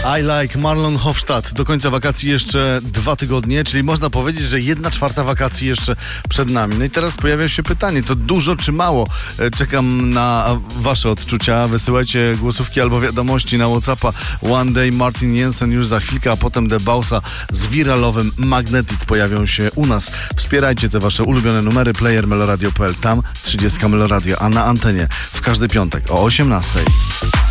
I Like Marlon Hofstadt. Do końca wakacji jeszcze 2 tygodnie, czyli można powiedzieć, że 1/4 wakacji jeszcze przed nami. No i teraz pojawia się pytanie, to dużo czy mało? Czekam na wasze odczucia. Wysyłajcie głosówki albo wiadomości na WhatsAppa. One Day, Martin Jensen już za chwilkę, a potem The Bausa z wiralowym Magnetic pojawią się u nas. Wspierajcie te wasze ulubione numery. Player Meloradio.pl, tam 30 Meloradio, a na antenie w każdy piątek o 18:00.